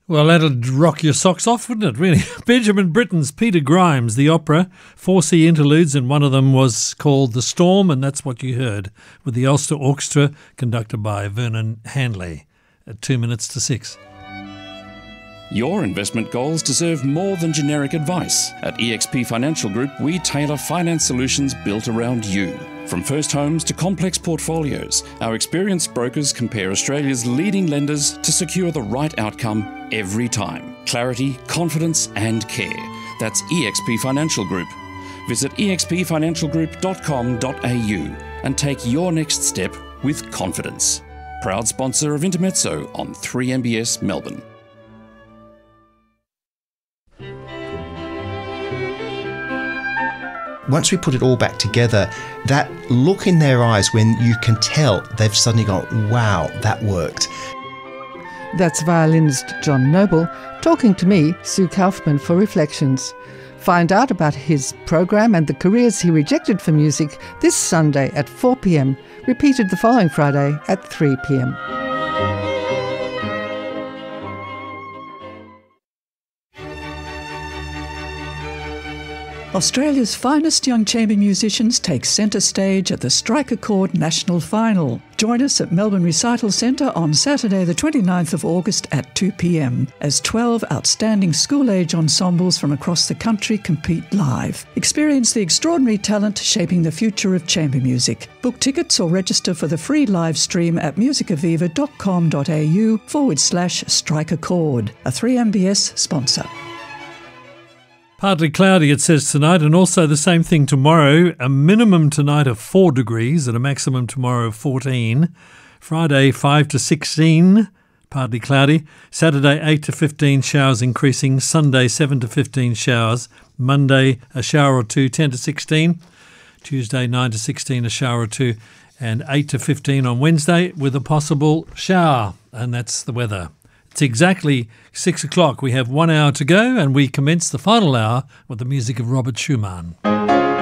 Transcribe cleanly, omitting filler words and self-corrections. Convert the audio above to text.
Well, that'd rock your socks off, wouldn't it, really? Benjamin Britten's Peter Grimes, the opera, 4C interludes, and one of them was called The Storm, and that's what you heard, with the Ulster Orchestra, conducted by Vernon Handley, at 2 minutes to 6. Your investment goals deserve more than generic advice. At eXp Financial Group, we tailor finance solutions built around you. From first homes to complex portfolios, our experienced brokers compare Australia's leading lenders to secure the right outcome every time. Clarity, confidence and care. That's eXp Financial Group. Visit expfinancialgroup.com.au and take your next step with confidence. Proud sponsor of Intermezzo on 3MBS Melbourne. Once we put it all back together, that look in their eyes when you can tell they've suddenly gone, wow, that worked. That's violinist John Noble talking to me, Sue Kaufman, for Reflections. Find out about his program and the careers he rejected for music this Sunday at 4 p.m, repeated the following Friday at 3 p.m. Australia's finest young chamber musicians take centre stage at the Strike a Chord National Final. Join us at Melbourne Recital Centre on Saturday the 29th of August at 2 p.m. as 12 outstanding school-age ensembles from across the country compete live. Experience the extraordinary talent shaping the future of chamber music. Book tickets or register for the free live stream at musicaviva.com.au/Strike a Chord, a 3MBS sponsor. Partly cloudy, it says tonight, and also the same thing tomorrow. A minimum tonight of 4 degrees and a maximum tomorrow of 14. Friday, 5 to 16, partly cloudy. Saturday, 8 to 15, showers increasing. Sunday, 7 to 15, showers. Monday, a shower or two, 10 to 16. Tuesday, 9 to 16, a shower or two. And 8 to 15 on Wednesday with a possible shower. And that's the weather. It's exactly 6 o'clock. We have 1 hour to go and we commence the final hour with the music of Robert Schumann.